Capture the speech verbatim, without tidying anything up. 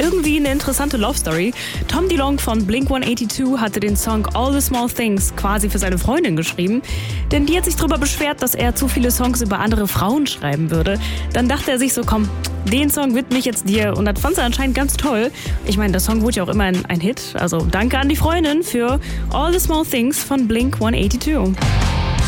irgendwie eine interessante Love Story. Tom DeLonge von Blink hundertzweiundachtzig hatte den Song All the Small Things quasi für seine Freundin geschrieben. Denn die hat sich darüber beschwert, dass er zu viele Songs über andere Frauen schreiben würde. Dann dachte er sich so, komm, den Song widme ich jetzt dir. Und das fand sie anscheinend ganz toll. Ich meine, der Song wurde ja auch immer ein, ein Hit. Also danke an die Freundin für All the Small Things von Blink hundertzweiundachtzig.